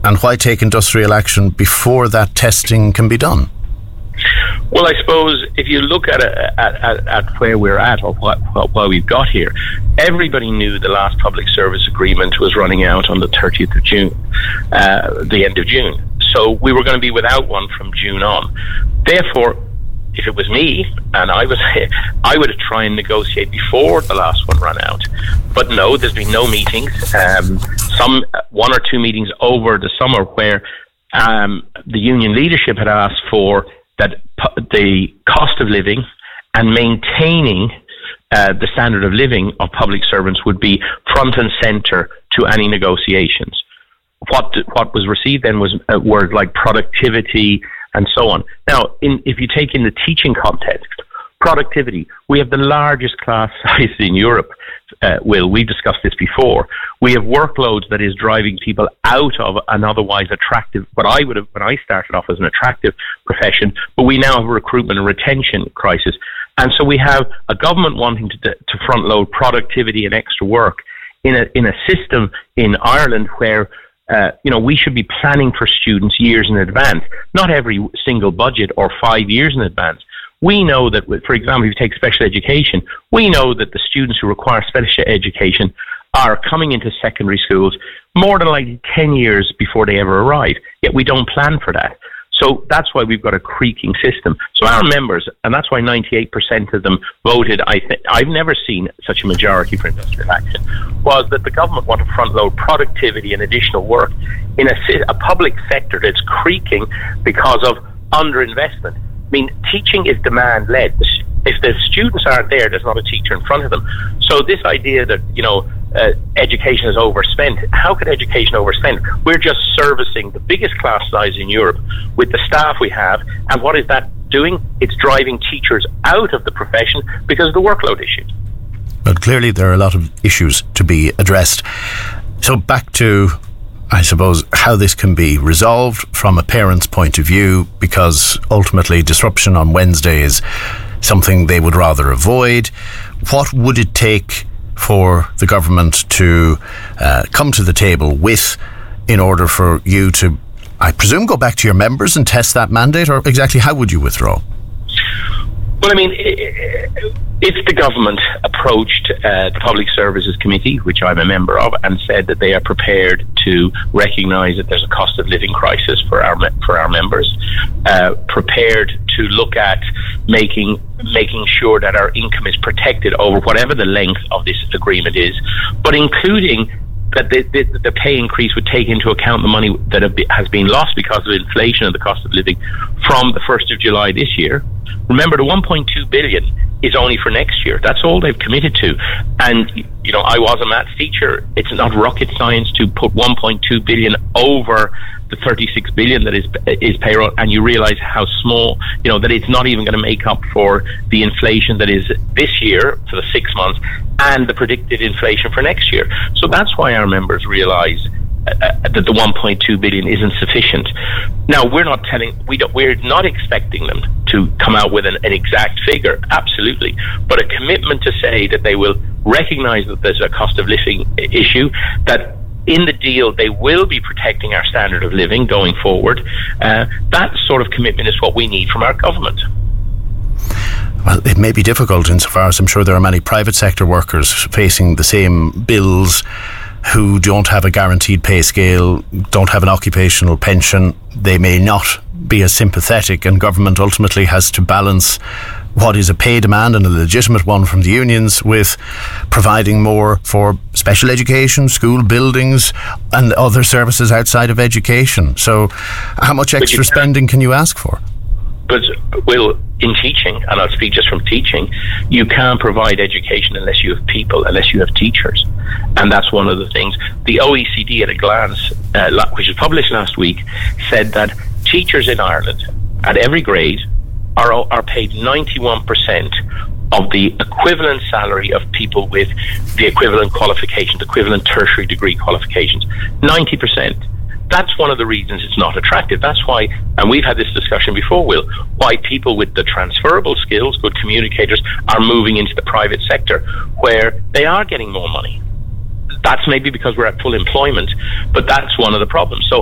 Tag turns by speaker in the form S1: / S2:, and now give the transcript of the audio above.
S1: And why take industrial action before that testing can be done?
S2: Well, I suppose if you look at where we're at or what we've got here, everybody knew the last public service agreement was running out on the 30th of June, the end of June. So we were going to be without one from June on. Therefore, if it was me and I would have tried and negotiate before the last one ran out. But no, there's been no meetings. One or two meetings over the summer where the union leadership had asked for that the cost of living and maintaining the standard of living of public servants would be front and centre to any negotiations. What was received then was words like productivity and so on. Now, if you take in the teaching context, productivity, we have the largest class size in Europe. Will, we've discussed this before. We have workloads that is driving people out of an otherwise attractive, what I would have, when I started off as an attractive profession, but we now have a recruitment and retention crisis. And so we have a government wanting to front load productivity and extra work in a system in Ireland where we should be planning for students years in advance, not every single budget or 5 years in advance. We know that, for example, if you take special education, we know that the students who require special education are coming into secondary schools more than likely 10 years before they ever arrive, yet we don't plan for that. So that's why we've got a creaking system. So our members, and that's why 98% of them voted, I've never seen such a majority for industrial action, was that the government want to front load productivity and additional work in a public sector that's creaking because of underinvestment. I mean, teaching is demand-led. If the students aren't there, there's not a teacher in front of them. So this idea that, education is overspent, how could education overspend? We're just servicing the biggest class size in Europe with the staff we have. And what is that doing? It's driving teachers out of the profession because of the workload issues.
S1: But clearly there are a lot of issues to be addressed. So back to, I suppose, how this can be resolved from a parent's point of view, because ultimately disruption on Wednesday is something they would rather avoid. What would it take for the government to come to the table with in order for you to, I presume, go back to your members and test that mandate, or exactly how would you withdraw?
S2: Well, I mean, if the government approached the Public Services Committee, which I'm a member of, and said that they are prepared to recognise that there's a cost of living crisis for our members, prepared to look at making sure that our income is protected over whatever the length of this agreement is, but including that the pay increase would take into account the money that has been lost because of inflation and the cost of living from the 1st of July this year. Remember, the 1.2 billion is only for next year. That's all they've committed to. And, I was a maths teacher. It's not rocket science to put 1.2 billion over the 36 billion that is payroll, and you realize how small, that it's not even going to make up for the inflation that is this year for the 6 months and the predicted inflation for next year. So that's why our members realize that the 1.2 billion isn't sufficient. Now, we're not expecting them to come out with an exact figure, absolutely, but a commitment to say that they will recognize that there's a cost of living issue, that in the deal they will be protecting our standard of living going forward. That sort of commitment is what we need from our government.
S1: Well, it may be difficult insofar as I'm sure there are many private sector workers facing the same bills who don't have a guaranteed pay scale, don't have an occupational pension. They may not be as sympathetic, and government ultimately has to balance what is a pay demand, and a legitimate one from the unions, with providing more for special education, school buildings and other services outside of education. So how much extra spending can you ask for?
S2: But, Will, in teaching, and I'll speak just from teaching, you can't provide education unless you have people, unless you have teachers. And that's one of the things. The OECD at a glance, which was published last week, said that teachers in Ireland at every grade are paid 91% of the equivalent salary of people with the equivalent qualifications, equivalent tertiary degree qualifications. 90%. That's one of the reasons it's not attractive. That's why, and we've had this discussion before, Will, why people with the transferable skills, good communicators, are moving into the private sector where they are getting more money. That's maybe because we're at full employment, but that's one of the problems. So